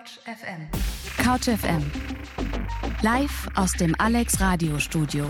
Couch FM. Couch FM. Live aus dem Alex Radiostudio.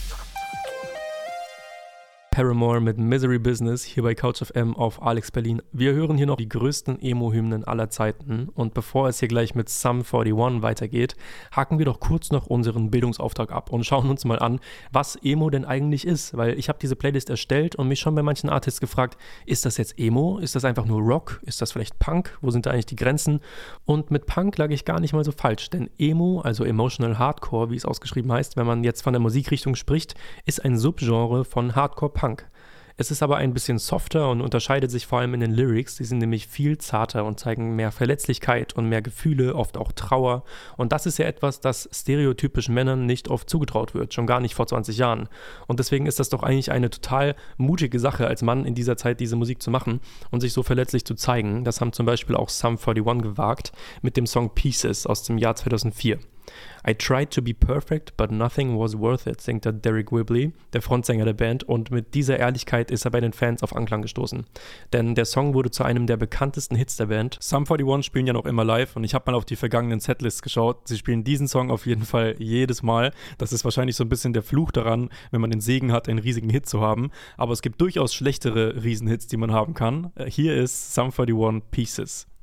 Paramore mit Misery Business hier bei Couch FM auf Alex Berlin. Wir hören hier noch die größten Emo-Hymnen aller Zeiten und bevor es hier gleich mit Sum 41 weitergeht, haken wir doch kurz noch unseren Bildungsauftrag ab und schauen uns mal an, was Emo denn eigentlich ist, weil ich habe diese Playlist erstellt und mich schon bei manchen Artists gefragt, ist das jetzt Emo? Ist das einfach nur Rock? Ist das vielleicht Punk? Wo sind da eigentlich die Grenzen? Und mit Punk lag ich gar nicht mal so falsch, denn Emo, also Emotional Hardcore, wie es ausgeschrieben heißt, wenn man jetzt von der Musikrichtung spricht, ist ein Subgenre von Hardcore-Punk. Es ist aber ein bisschen softer und unterscheidet sich vor allem in den Lyrics. Die sind nämlich viel zarter und zeigen mehr Verletzlichkeit und mehr Gefühle, oft auch Trauer. Und das ist ja etwas, das stereotypischen Männern nicht oft zugetraut wird, schon gar nicht vor 20 Jahren. Und deswegen ist das doch eigentlich eine total mutige Sache, als Mann in dieser Zeit diese Musik zu machen und sich so verletzlich zu zeigen. Das haben zum Beispiel auch Sum 41 gewagt mit dem Song Pieces aus dem Jahr 2004. I tried to be perfect, but nothing was worth it, singt der Derek Whibley, der Frontsänger der Band, und mit dieser Ehrlichkeit ist er bei den Fans auf Anklang gestoßen. Denn der Song wurde zu einem der bekanntesten Hits der Band. Sum 41 spielen ja noch immer live und ich habe mal auf die vergangenen Setlists geschaut. Sie spielen diesen Song auf jeden Fall jedes Mal. Das ist wahrscheinlich so ein bisschen der Fluch daran, wenn man den Segen hat, einen riesigen Hit zu haben. Aber es gibt durchaus schlechtere Riesenhits, die man haben kann. Hier ist Sum 41 Pieces.